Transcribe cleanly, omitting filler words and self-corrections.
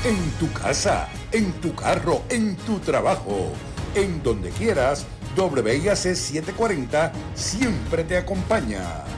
En tu casa, en tu carro, en tu trabajo, en donde quieras, WIAC 740 siempre te acompaña.